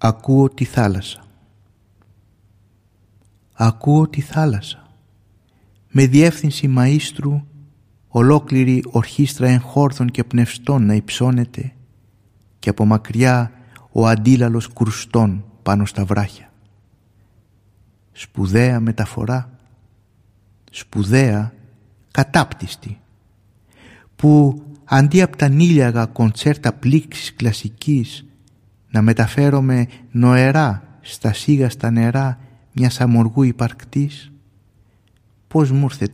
Ακούω τη θάλασσα. Ακούω τη θάλασσα. Με διεύθυνση μαΐστρου ολόκληρη ορχήστρα εγχόρδων και πνευστών να υψώνεται και από μακριά ο αντίλαλος κρουστών πάνω στα βράχια. Σπουδαία μεταφορά, σπουδαία κατάπτυστη, που αντί απ' τα νύλιαγα κοντσέρτα πλήξης κλασικής να μεταφέρομαι νοερά στα σίγαστα νερά μιας αμοργού υπαρκτής, πώς μου ήρθε